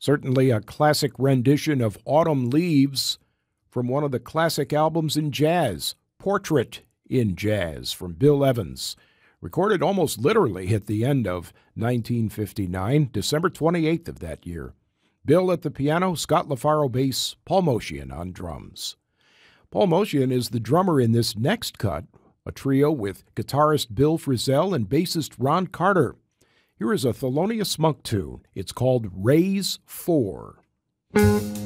Certainly a classic rendition of Autumn Leaves from one of the classic albums in jazz, Portrait in Jazz from Bill Evans, recorded almost literally at the end of 1959, December 28th of that year. Bill at the piano, Scott LaFaro bass, Paul Motian on drums. Paul Motian is the drummer in this next cut, a trio with guitarist Bill Frisell and bassist Ron Carter. Here is a Thelonious Monk tune. It's called Raise 4.